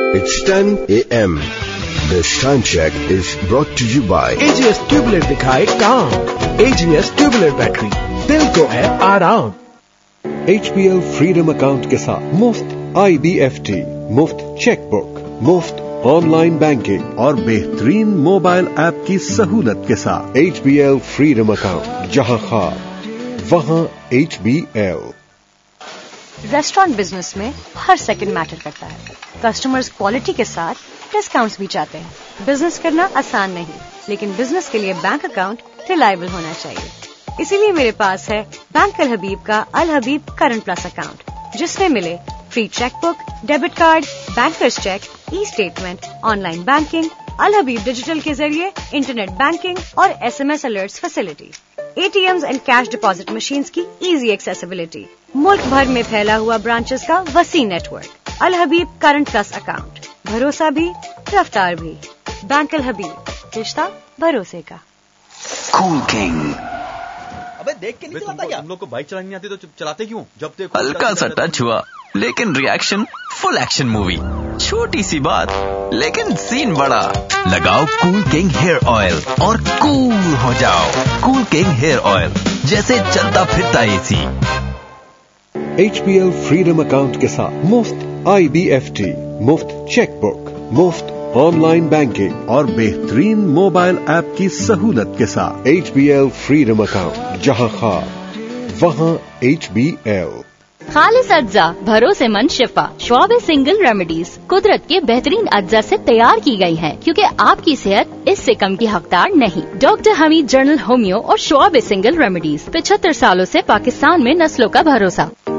It's 10 a.m. This time check is brought to you by AGS tubeless दिखाए काम, AGS tubeless battery, दिल को है आराम। HBL फ्रीडम अकाउंट के साथ मुफ्त IBFT, मुफ्त चेकबुक, मुफ्त ऑनलाइन बैंकिंग और बेहतरीन मोबाइल ऐप की सहूलत के साथ HBL फ्रीडम अकाउंट, जहां खास वहां HBL। रेस्टोरेंट बिजनेस में हर सेकंड मैटर करता है। कस्टमर्स क्वालिटी के साथ डिस्काउंट्स भी चाहते हैं। बिजनेस करना आसान नहीं, लेकिन बिजनेस के लिए बैंक अकाउंट रिलायबल होना चाहिए। इसीलिए मेरे पास है बैंक अल हबीब का अल हबीब करंट प्लस अकाउंट, जिसमें मिले free chequebook, debit card, bankers check, e statement, online banking, अल हबीब डिजिटल के जरिए इंटरनेट बैंकिंग और SMS alerts facility, ATMs and cash deposit machines की इजी एक्सेसिबिलिटी, मुल्क भर में फैला हुआ ब्रांचेस का वसी नेटवर्क। अल हबीब करंट प्लस अकाउंट, भरोसा भी रफ्तार भी। बैंक अल हबीब, रिश्ता भरोसे का। Cool king. अबे देख के नहीं चलाता क्या? तुम लोग को बाइक चलानी नहीं आती तो चलाते क्यों? जब देखो हल्का सा टच हुआ, लेकिन रिएक्शन फुल एक्शन मूवी। छोटी सी बात लेकिन सीन बड़ा। लगाओ कूल किंग हेयर ऑयल और कूल हो जाओ। कूल किंग हेयर ऑयल, जैसे चलता फिरता AC। HBL फ्रीडम अकाउंट के साथ मुफ्त IBFT, मुफ्त चेकबुक, मुफ्त ऑनलाइन बैंकिंग और बेहतरीन मोबाइल ऐप की सहूलत के साथ HBL फ्रीडम अकाउंट, जहां खास वहां HBL। खालिस अज्जा, भरोसेमंद शिफा, श्वाब सिंगल रेमेडीज कुदरत के बेहतरीन अज्जा से तैयार की गई हैं, क्योंकि आपकी सेहत इससे कम की हकदार नहीं। डॉक्टर हमीद जनरल होमियो और श्वाब सिंगल रेमेडीज 75 सालों से पाकिस्तान में नस्लों का भरोसा।